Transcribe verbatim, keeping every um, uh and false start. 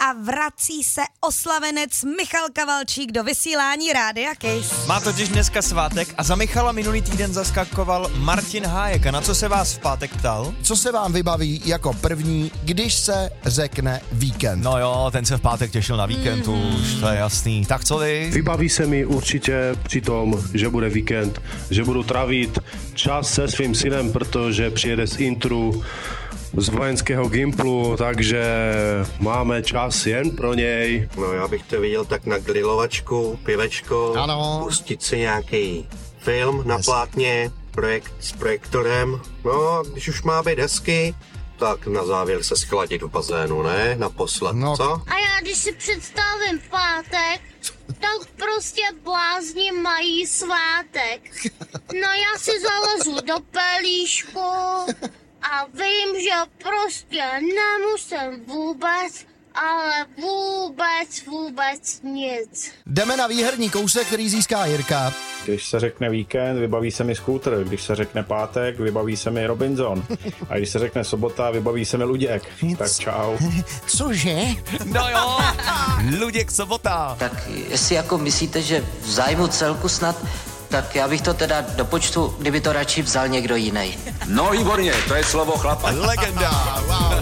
a vrací se oslavenec Michal Kavalčík do vysílání Rádia Kiss. Má totiž dneska svátek a za Michala minulý týden zaskakoval Martin Hájek. A na co se vás v pátek ptal? Co se vám vybaví jako první, když se řekne víkend? No jo, ten se v pátek těšil na víkend mm. už, to je jasný. Tak co vy? Vybaví se mi určitě při tom, že bude víkend, že budu trávit čas se svým synem, protože přijede z Intru z vojenského Gimplu, takže máme čas jen pro něj. No já bych to viděl tak na grilovačku, pivečko, ano. Pustit si nějaký film na plátně, projekt s projektorem. No, když už má být hezky, tak na závěr se schladit do bazénu, ne? Naposled, no. Co? A já když si představím pátek, tak prostě blázni mají svátek. No já si zalezu do pelíšku a vím, že prostě nemusím vůbec, ale vůbec, vůbec nic. Jdeme na výherní kousek, který získá Jirka. Když se řekne víkend, vybaví se mi skútr. Když se řekne pátek, vybaví se mi Robinson. A když se řekne sobota, vybaví se mi Luděk. Tak čau. Cože? No jo, Luděk sobota. Tak jestli jako myslíte, že v zájmu celku snad, tak já bych to teda do počtu, kdyby to radši vzal někdo jiný. No výborně, to je slovo chlapa. Legenda. Wow.